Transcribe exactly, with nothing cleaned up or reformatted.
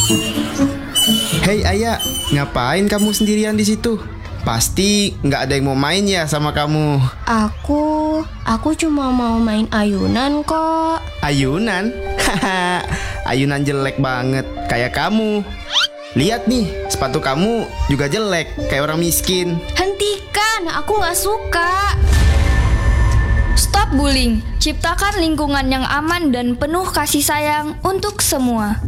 Hei Ayah, ngapain kamu sendirian di situ? Pasti nggak ada yang mau main ya sama kamu. Aku, aku cuma mau main ayunan kok. Ayunan? Haha, ayunan jelek banget, kayak kamu. Lihat nih, sepatu kamu juga jelek, kayak orang miskin. Hentikan, aku nggak suka. Stop bullying, ciptakan lingkungan yang aman dan penuh kasih sayang untuk semua.